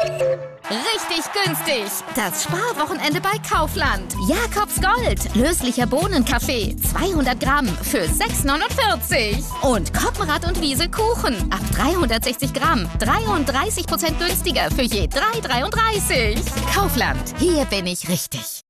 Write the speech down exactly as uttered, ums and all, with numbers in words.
Richtig günstig. Das Sparwochenende bei Kaufland. Jakobs Gold. Löslicher Bohnenkaffee. zweihundert Gramm für sechs neunundvierzig. Und Koppenrad und Wiese Kuchen. Ab dreihundertsechzig Gramm. dreiunddreißig Prozent günstiger für je drei dreiunddreißig. Kaufland. Hier bin ich richtig.